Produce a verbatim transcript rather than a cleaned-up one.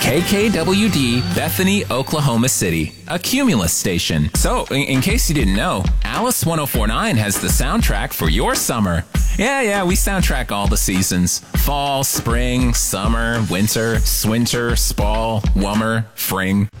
K K W D, Bethany, Oklahoma City, a Cumulus station. So, in, in case you didn't know, Alice ten forty-nine has the soundtrack for your summer. Yeah, yeah, we soundtrack all the seasons. Fall, spring, summer, winter, swinter, spall, wummer, fring.